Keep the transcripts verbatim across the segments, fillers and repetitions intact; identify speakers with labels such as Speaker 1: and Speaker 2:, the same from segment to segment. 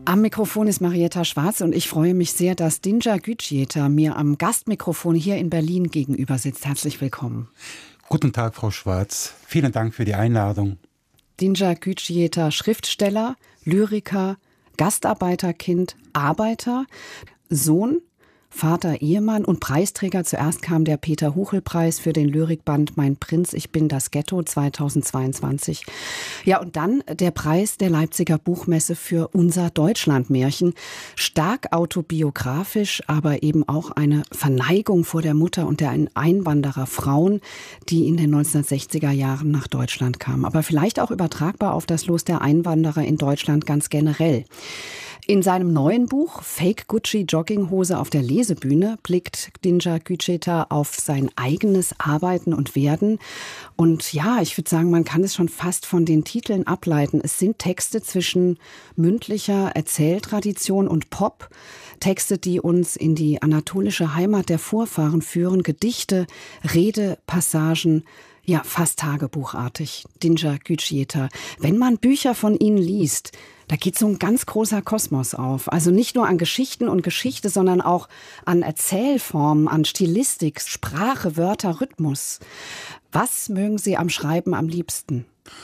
Speaker 1: Am Mikrofon ist Marietta Schwarz und ich freue mich sehr, dass Dinja Gücüeta mir am Gastmikrofon hier in Berlin gegenüber sitzt. Herzlich willkommen.
Speaker 2: Guten Tag, Frau Schwarz. Vielen Dank für die Einladung.
Speaker 1: Dinja Gücüeta, Schriftsteller, Lyriker, Gastarbeiterkind, Arbeiter, Sohn, Vater, Ehemann und Preisträger. Zuerst kam der Peter-Huchel-Preis für den Lyrikband Mein Prinz, ich bin das Ghetto zweitausendzweiundzwanzig. Ja, und dann der Preis der Leipziger Buchmesse für Unser Deutschlandmärchen. Stark autobiografisch, aber eben auch eine Verneigung vor der Mutter und der Einwandererfrauen, die in den neunzehnhundertsechziger Jahren nach Deutschland kamen. Aber vielleicht auch übertragbar auf das Los der Einwanderer in Deutschland ganz generell. In seinem neuen Buch Fake Gucci Jogginghose auf der Lesebühne blickt Dinja Gücüeta auf sein eigenes Arbeiten und Werden. Und ja, ich würde sagen, man kann es schon fast von den Titeln ableiten. Es sind Texte zwischen mündlicher Erzähltradition und Pop. Texte, die uns in die anatolische Heimat der Vorfahren führen. Gedichte, Redepassagen. Ja, fast tagebuchartig. Dinja Gücüeta. Wenn man Bücher von Ihnen liest, da geht so ein ganz großer Kosmos auf. Also nicht nur an Geschichten und Geschichte, sondern auch an Erzählformen, an Stilistik, Sprache, Wörter, Rhythmus. Was mögen Sie am Schreiben am liebsten?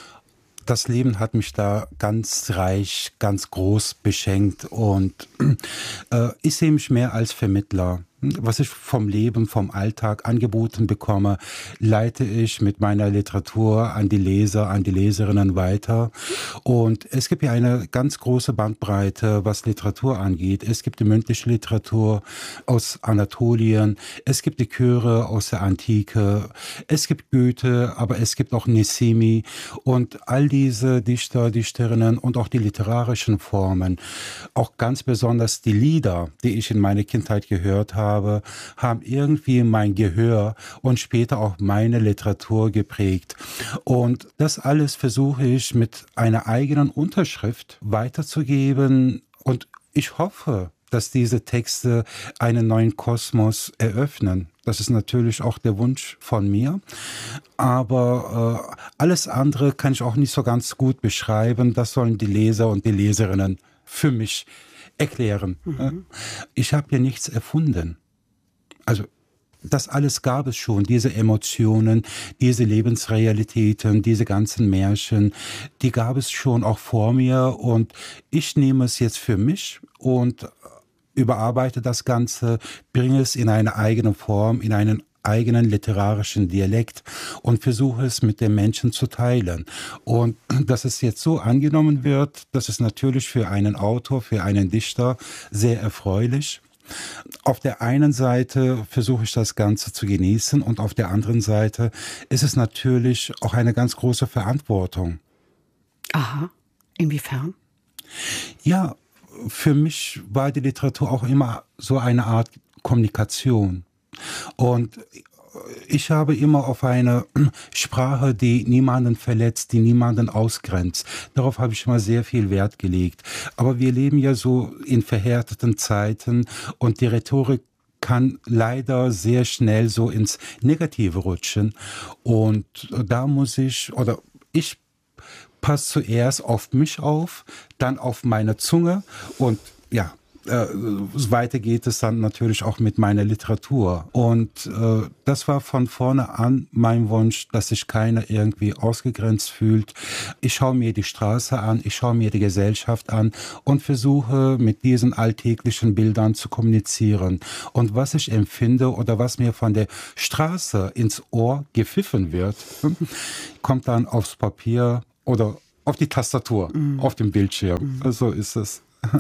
Speaker 2: Das Leben hat mich da ganz reich, ganz groß beschenkt und äh, ich sehe mich mehr als Vermittler. Was ich vom Leben, vom Alltag angeboten bekomme, leite ich mit meiner Literatur an die Leser, an die Leserinnen weiter. Und es gibt ja eine ganz große Bandbreite, was Literatur angeht. Es gibt die mündliche Literatur aus Anatolien, es gibt die Chöre aus der Antike, es gibt Goethe, aber es gibt auch Nesimi und all diese Dichter, Dichterinnen und auch die literarischen Formen. Auch ganz besonders die Lieder, die ich in meiner Kindheit gehört habe, Habe, haben irgendwie mein Gehör und später auch meine Literatur geprägt. Und das alles versuche ich mit einer eigenen Unterschrift weiterzugeben. Und ich hoffe, dass diese Texte einen neuen Kosmos eröffnen. Das ist natürlich auch der Wunsch von mir. Aber äh, alles andere kann ich auch nicht so ganz gut beschreiben. Das sollen die Leser und die Leserinnen für mich erklären. Mhm. Ich habe hier nichts erfunden. Also das alles gab es schon, diese Emotionen, diese Lebensrealitäten, diese ganzen Märchen, die gab es schon auch vor mir und ich nehme es jetzt für mich und überarbeite das Ganze, bringe es in eine eigene Form, in einen eigenen literarischen Dialekt und versuche es mit den Menschen zu teilen. Und dass es jetzt so angenommen wird, das ist natürlich für einen Autor, für einen Dichter sehr erfreulich. Auf der einen Seite versuche ich das Ganze zu genießen und auf der anderen Seite ist es natürlich auch eine ganz große Verantwortung.
Speaker 1: Aha, inwiefern?
Speaker 2: Ja, für mich war die Literatur auch immer so eine Art Kommunikation. Und ich habe immer auf eine Sprache, die niemanden verletzt, die niemanden ausgrenzt. Darauf habe ich immer sehr viel Wert gelegt. Aber wir leben ja so in verhärteten Zeiten und die Rhetorik kann leider sehr schnell so ins Negative rutschen. Und da muss ich, oder ich passe zuerst auf mich auf, dann auf meine Zunge und ja, Äh, weiter geht es dann natürlich auch mit meiner Literatur. Und äh, das war von vorne an mein Wunsch, dass sich keiner irgendwie ausgegrenzt fühlt. Ich schaue mir die Straße an, ich schaue mir die Gesellschaft an und versuche mit diesen alltäglichen Bildern zu kommunizieren. Und was ich empfinde oder was mir von der Straße ins Ohr gepfiffen wird, kommt dann aufs Papier oder auf die Tastatur, mm. auf dem Bildschirm. Mm. So ist es.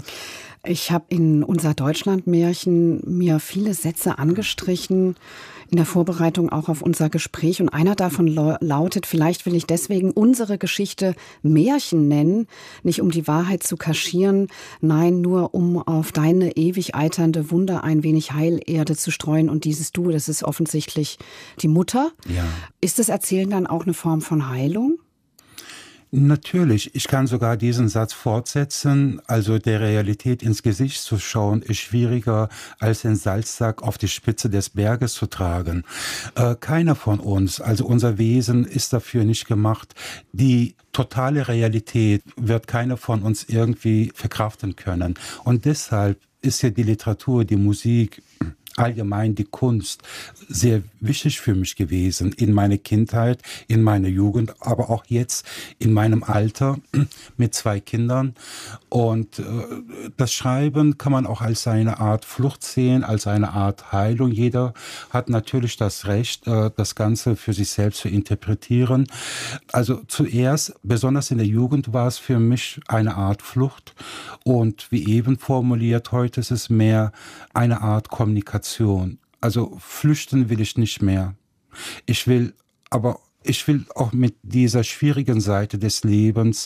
Speaker 1: Ich habe in Unser Deutschlandmärchen mir viele Sätze angestrichen, in der Vorbereitung auch auf unser Gespräch. Und einer davon lautet, vielleicht will ich deswegen unsere Geschichte Märchen nennen, nicht um die Wahrheit zu kaschieren, nein, nur um auf deine ewig eiternde Wunder ein wenig Heilerde zu streuen. Und dieses Du, das ist offensichtlich die Mutter.
Speaker 2: Ja.
Speaker 1: Ist das Erzählen dann auch eine Form von Heilung?
Speaker 2: Natürlich, ich kann sogar diesen Satz fortsetzen. Also der Realität ins Gesicht zu schauen, ist schwieriger, als den Salzsack auf die Spitze des Berges zu tragen. Äh, keiner von uns, also unser Wesen ist dafür nicht gemacht. Die totale Realität wird keiner von uns irgendwie verkraften können. Und deshalb ist ja die Literatur, die Musik, allgemein die Kunst sehr wichtig für mich gewesen in meiner Kindheit, in meiner Jugend, aber auch jetzt in meinem Alter mit zwei Kindern. Und äh, das Schreiben kann man auch als eine Art Flucht sehen, als eine Art Heilung. Jeder hat natürlich das Recht, äh, das Ganze für sich selbst zu interpretieren. Also zuerst, besonders in der Jugend, war es für mich eine Art Flucht. Und wie eben formuliert, heute ist es mehr eine Art Kommunikation. Also flüchten will ich nicht mehr. Ich will, aber ich will auch mit dieser schwierigen Seite des Lebens,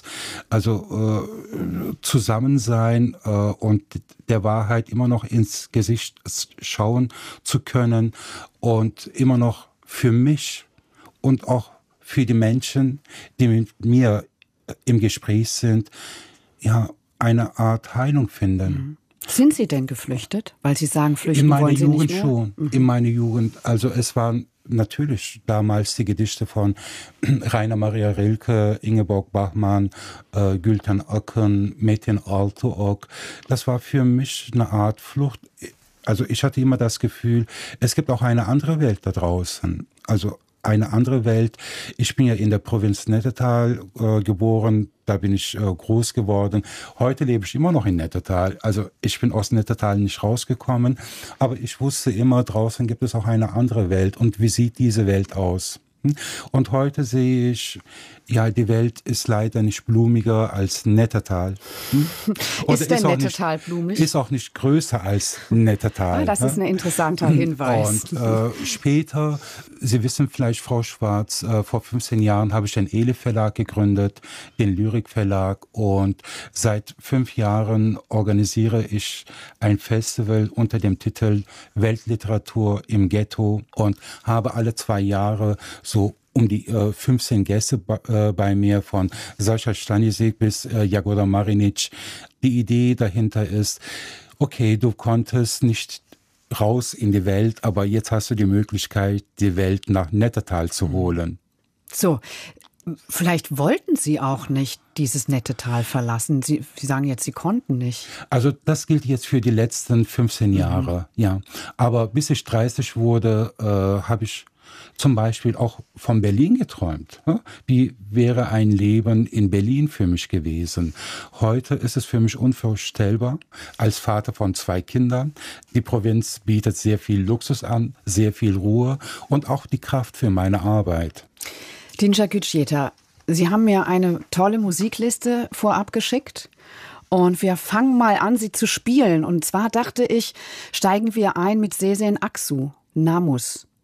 Speaker 2: also äh, zusammen sein äh, und der Wahrheit immer noch ins Gesicht schauen zu können und immer noch für mich und auch für die Menschen, die mit mir im Gespräch sind, ja, eine Art Heilung finden.
Speaker 1: Mhm. Sind Sie denn geflüchtet? Weil Sie sagen, flüchten
Speaker 2: in meiner
Speaker 1: wollen Sie
Speaker 2: Jugend
Speaker 1: nicht mehr?
Speaker 2: schon. Mhm. In meiner Jugend. Also es waren natürlich damals die Gedichte von Rainer Maria Rilke, Ingeborg Bachmann, äh, Gülten Akın, Metin Altıok. Das war für mich eine Art Flucht. Also ich hatte immer das Gefühl, es gibt auch eine andere Welt da draußen. Also eine andere Welt. Ich bin ja in der Provinz Nettetal äh, geboren, da bin ich äh, groß geworden. Heute lebe ich immer noch in Nettetal. Also ich bin aus Nettetal nicht rausgekommen, aber ich wusste immer, draußen gibt es auch eine andere Welt. Und wie sieht diese Welt aus? Und heute sehe ich, ja, die Welt ist leider nicht blumiger als Nettetal.
Speaker 1: Oder ist denn Nettetal blumig?
Speaker 2: Ist auch nicht größer als Nettetal.
Speaker 1: Ah, das ist ein interessanter Hinweis.
Speaker 2: Und äh, später, Sie wissen vielleicht, Frau Schwarz, äh, vor fünfzehn Jahren habe ich den Ele Verlag gegründet, den Lyrik Verlag. Und seit fünf Jahren organisiere ich ein Festival unter dem Titel Weltliteratur im Ghetto und habe alle zwei Jahre so um die äh, fünfzehn Gäste äh, bei mir, von Sascha Stanisek bis äh, Jagoda Marinic. Die Idee dahinter ist, okay, du konntest nicht raus in die Welt, aber jetzt hast du die Möglichkeit, die Welt nach Nettetal zu holen.
Speaker 1: So, vielleicht wollten Sie auch nicht dieses Nettetal verlassen. Sie, Sie sagen jetzt, Sie konnten nicht.
Speaker 2: Also das gilt jetzt für die letzten fünfzehn Jahre, mhm. ja. Aber bis ich dreißig wurde, äh, habe ich zum Beispiel auch von Berlin geträumt. Wie wäre ein Leben in Berlin für mich gewesen? Heute ist es für mich unvorstellbar, als Vater von zwei Kindern. Die Provinz bietet sehr viel Luxus an, sehr viel Ruhe und auch die Kraft für meine Arbeit.
Speaker 1: Dinja Gütscheta, Sie haben mir eine tolle Musikliste vorab geschickt. Und wir fangen mal an, sie zu spielen. Und zwar dachte ich, steigen wir ein mit Sezen Aksu, Namus.